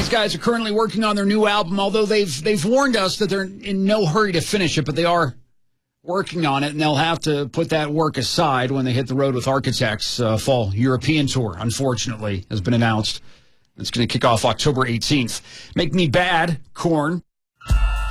These guys are currently working on their new album, although they've warned us that they're in no hurry to finish it, but they are working on it, and they'll have to put that work aside when they hit the road with Architects. Fall European tour, unfortunately, has been announced. It's going to kick off October 18th. Make Me Bad, Korn.